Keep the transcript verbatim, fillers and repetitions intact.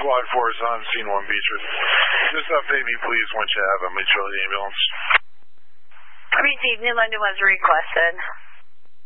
Squad four is on scene one Beatrice. Just update me, please, once you have a mutual ambulance. I received new London was requested.